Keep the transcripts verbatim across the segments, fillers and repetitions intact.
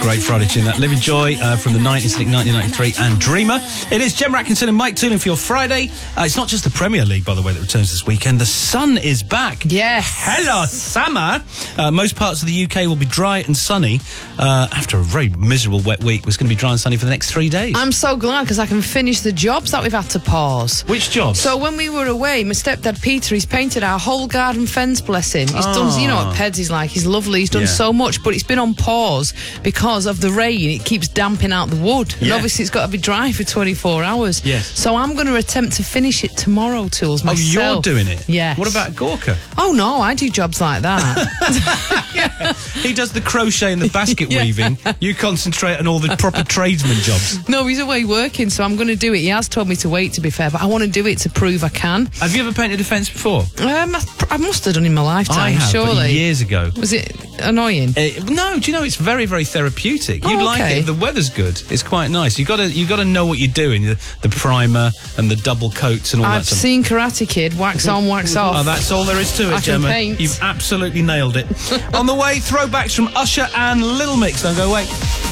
Great Friday tune, that. Living Joy uh, from the nineties, I think nineteen ninety-three, and Dreamer. It is Gemma Atkinson and Mike Toolan for your Friday. Uh, it's not just the Premier League, by the way, that returns this weekend. The sun is back. Yes. Hello, summer. Uh, most parts of the U K will be dry and sunny uh, after a very miserable wet week. It's going to be dry and sunny for the next three days. I'm so glad because I can finish the jobs that we've had to pause. Which jobs? So when we were away, my stepdad Peter, he's painted our whole garden fence, bless him. He's Oh. done, you know what Peds is like, he's lovely, he's done Yeah. so much, but it's been on pause because of the rain. It keeps damping out the wood. And Yeah. obviously it's got to be dry for twenty-four hours. Yes. So I'm going to attempt to finish it tomorrow, Tools, Oh, myself. you're doing it? Yes. What about Gorka? Oh, no, I do jobs like that. Yeah. He does the crochet and the basket Yeah. weaving. You concentrate on all the proper tradesman jobs. No, he's away working, so I'm going to do it. He has told me to wait, to be fair, but I want to do it to prove I can. Have you ever painted a fence before? Um, I, I must have done in my lifetime, I have, surely. but years ago. Was it annoying? Uh, no, do you know it's very, very therapeutic. You'd Oh, like okay. it if the weather's good. It's quite nice. You got to, you got to know what you're doing. The, the primer and the double coats and all I've that stuff. seen Karate Kid, wax on, wax off. Oh, that's all there is to it, I can Gemma. paint. You've absolutely nailed it. On the way, throwbacks from Usher and Little Mix. Don't go away.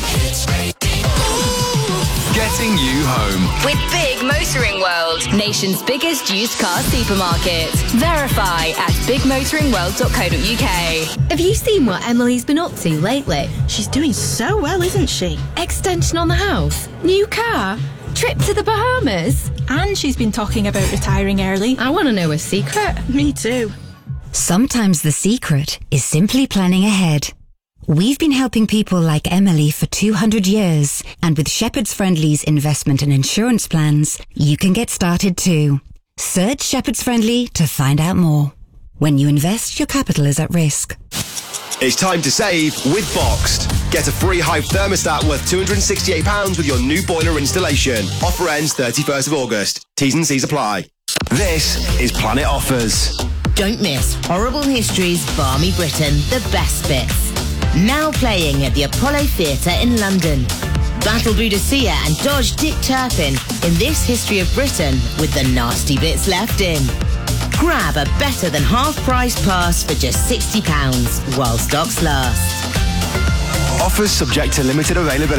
Getting you home. With Big Motoring World, nation's biggest used car supermarket. Verify at big motoring world dot co dot uk. Have you seen what Emily's been up to lately? She's doing so well, isn't she? Extension on the house? New car? Trip to the Bahamas? And she's been talking about retiring early. I want to know a secret. Me too. Sometimes the secret is simply planning ahead. We've been helping people like Emily for two hundred years, and with Shepherd's Friendly's investment and insurance plans, you can get started too. Search Shepherd's Friendly to find out more. When you invest, your capital is at risk. It's time to save with Boxed. Get a free Hive thermostat worth two hundred sixty-eight pounds with your new boiler installation. Offer ends thirty-first of August. T's and C's apply. This is Planet Offers. Don't miss Horrible History's Barmy Britain, the best bits. Now playing at the Apollo Theatre in London. Battle Boudicca and dodge Dick Turpin in this history of Britain with the nasty bits left in. Grab a better than half-price pass for just sixty pounds while stocks last. Offers subject to limited availability.